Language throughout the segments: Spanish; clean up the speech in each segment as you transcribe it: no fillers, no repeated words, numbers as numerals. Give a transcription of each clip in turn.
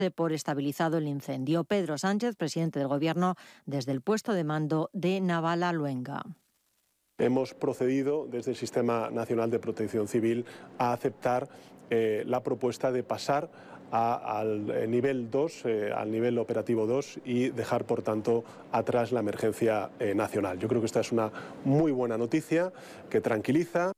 por estabilizado el incendio. Pedro Sánchez, presidente del Gobierno, desde el puesto de mando de Navalaluenga. Hemos procedido desde el Sistema Nacional de Protección Civil a aceptar la propuesta de pasar al nivel 2, al nivel operativo 2 y dejar, por tanto, atrás la emergencia nacional. Yo creo que esta es una muy buena noticia que tranquiliza.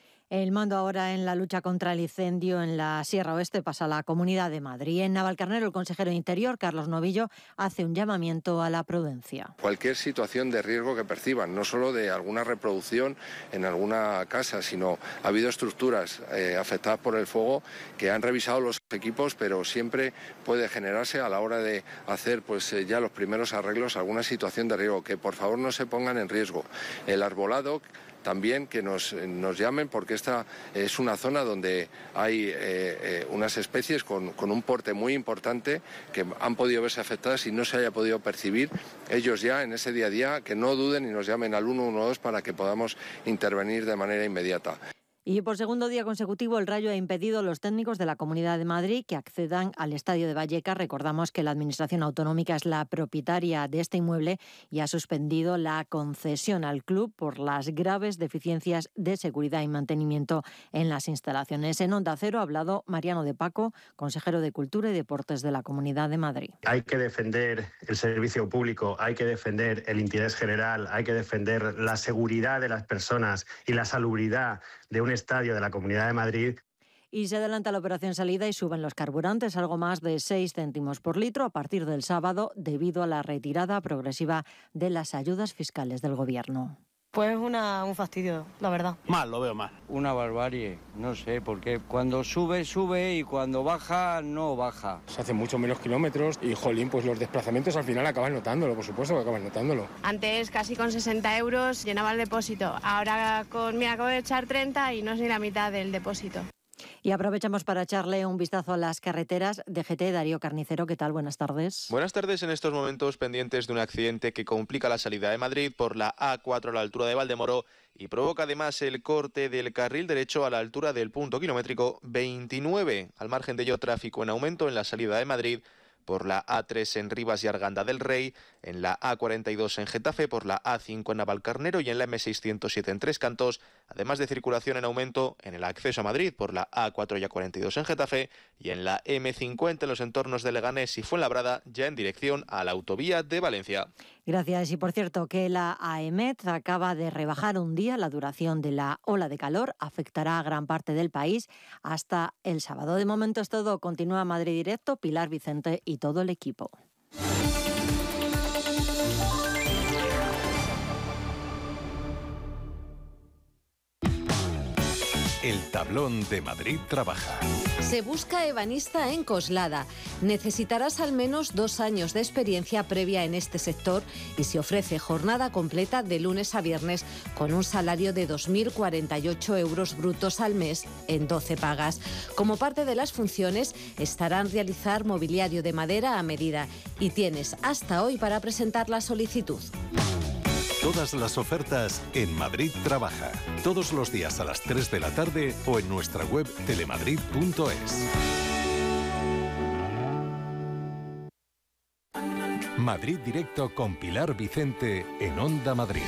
El mando ahora en la lucha contra el incendio en la Sierra Oeste pasa a la Comunidad de Madrid. En Navalcarnero, el consejero de Interior, Carlos Novillo, hace un llamamiento a la prudencia. Cualquier situación de riesgo que perciban, no solo de alguna reproducción en alguna casa, sino ha habido estructuras afectadas por el fuego que han revisado los equipos, pero siempre puede generarse a la hora de hacer ya los primeros arreglos alguna situación de riesgo, que por favor no se pongan en riesgo. El arbolado, también que nos llamen, porque esta es una zona donde hay unas especies con un porte muy importante que han podido verse afectadas y no se haya podido percibir. Ellos ya en ese día a día que no duden y nos llamen al 112 para que podamos intervenir de manera inmediata. Y por segundo día consecutivo, el Rayo ha impedido a los técnicos de la Comunidad de Madrid que accedan al Estadio de Vallecas. Recordamos que la Administración Autonómica es la propietaria de este inmueble y ha suspendido la concesión al club por las graves deficiencias de seguridad y mantenimiento en las instalaciones. En Onda Cero ha hablado Mariano de Paco, consejero de Cultura y Deportes de la Comunidad de Madrid. Hay que defender el servicio público, hay que defender el interés general, hay que defender la seguridad de las personas y la salubridad de un estadio de la Comunidad de Madrid. Y se adelanta la operación salida y suben los carburantes algo más de 6 céntimos por litro a partir del sábado debido a la retirada progresiva de las ayudas fiscales del Gobierno. Pues un fastidio, la verdad. Mal, lo veo mal. Una barbarie, no sé, porque cuando sube, sube y cuando baja, no baja. Se hacen mucho menos kilómetros y, jolín, pues los desplazamientos al final acaban notándolo, por supuesto que acaban notándolo. Antes casi con 60 euros llenaba el depósito, ahora acabo de echar 30 y no es ni la mitad del depósito. Y aprovechamos para echarle un vistazo a las carreteras. DGT, Darío Carnicero, ¿qué tal? Buenas tardes. Buenas tardes. En estos momentos pendientes de un accidente que complica la salida de Madrid por la A4 a la altura de Valdemoro y provoca además el corte del carril derecho a la altura del punto kilométrico 29. Al margen de ello, tráfico en aumento en la salida de Madrid por la A3 en Rivas y Arganda del Rey, en la A42 en Getafe, por la A5 en Navalcarnero y en la M607 en Tres Cantos, además de circulación en aumento en el acceso a Madrid por la A4 y A42 en Getafe y en la M50 en los entornos de Leganés y Fuenlabrada, ya en dirección a la autovía de Valencia. Gracias. Y por cierto, que la AEMET acaba de rebajar un día la duración de la ola de calor. Afectará a gran parte del país hasta el sábado. De momento es todo. Continúa Madrid Directo, Pilar Vicente y todo el equipo. El tablón de Madrid trabaja. Se busca ebanista en Coslada. Necesitarás al menos 2 años de experiencia previa en este sector y se ofrece jornada completa de lunes a viernes con un salario de 2.048 euros brutos al mes en 12 pagas. Como parte de las funciones estarán realizar mobiliario de madera a medida y tienes hasta hoy para presentar la solicitud. Todas las ofertas en Madrid Trabaja. Todos los días a las 3 de la tarde o en nuestra web telemadrid.es. Madrid Directo con Pilar Vicente en Onda Madrid.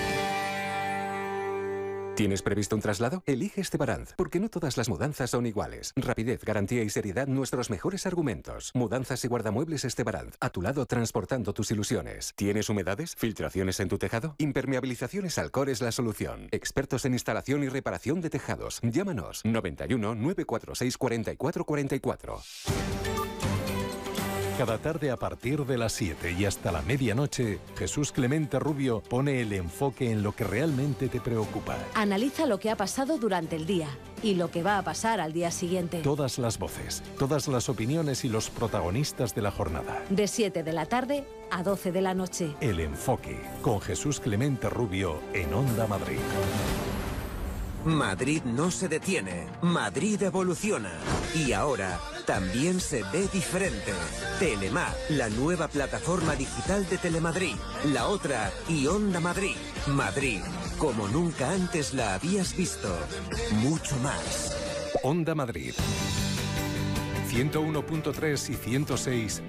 ¿Tienes previsto un traslado? Elige Estebaranz, porque no todas las mudanzas son iguales. Rapidez, garantía y seriedad, nuestros mejores argumentos. Mudanzas y guardamuebles Estebaranz, a tu lado transportando tus ilusiones. ¿Tienes humedades? ¿Filtraciones en tu tejado? Impermeabilizaciones Alcor es la solución. Expertos en instalación y reparación de tejados. Llámanos 91 946 44 44. Cada tarde a partir de las 7 y hasta la medianoche, Jesús Clemente Rubio pone el enfoque en lo que realmente te preocupa. Analiza lo que ha pasado durante el día y lo que va a pasar al día siguiente. Todas las voces, todas las opiniones y los protagonistas de la jornada. De 7 de la tarde a 12 de la noche. El enfoque con Jesús Clemente Rubio en Onda Madrid. Madrid no se detiene, Madrid evoluciona y ahora también se ve diferente. Telemar, la nueva plataforma digital de Telemadrid, la otra y Onda Madrid. Madrid, como nunca antes la habías visto, mucho más. Onda Madrid. 101.3 y 106